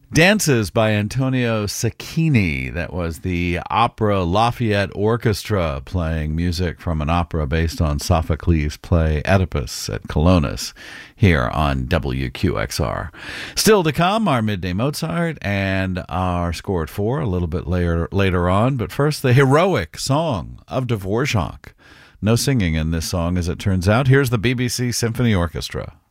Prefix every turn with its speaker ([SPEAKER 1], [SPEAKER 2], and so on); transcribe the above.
[SPEAKER 1] Dances by Antonio Sacchini. That was the Opera Lafayette Orchestra playing music from an opera based on Sophocles' play Oedipus at Colonus here on WQXR. Still to come, our Midday Mozart and our Score at 4 a little bit later on. But first, the heroic song of Dvorak. No singing in this song, as it turns out. Here's the BBC Symphony Orchestra.